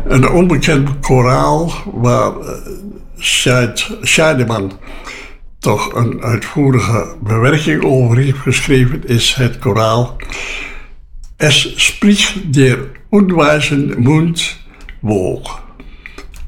Een onbekend koraal waar Scheidemann toch een uitvoerige bewerking over heeft geschreven, is het koraal Es spricht der unweisen Mund wohl.